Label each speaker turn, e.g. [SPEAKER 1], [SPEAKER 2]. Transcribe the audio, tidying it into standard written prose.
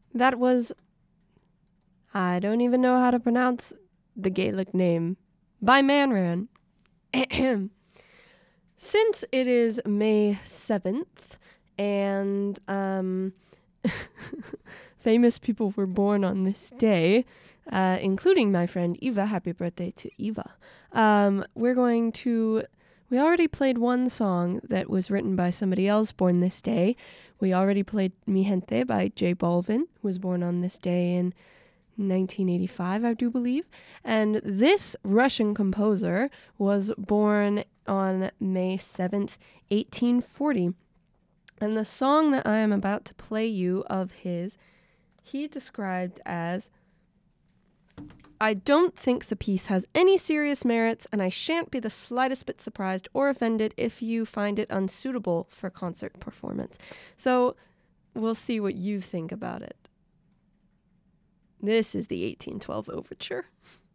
[SPEAKER 1] That was, I don't even know how to pronounce the Gaelic name, by Manran. Since it is May 7th, and famous people were born on this day, including my friend Eva. Happy birthday to Eva. We already played one song that was written by somebody else born this day. We already played Mi Gente by J Balvin, who was born on this day in 1985, I do believe. And this Russian composer was born on May 7th, 1840. And the song that I am about to play you of his, he described as, "I don't think the piece has any serious merits, and I shan't be the slightest bit surprised or offended if you find it unsuitable for concert performance." So we'll see what you think about it. This is the 1812 Overture.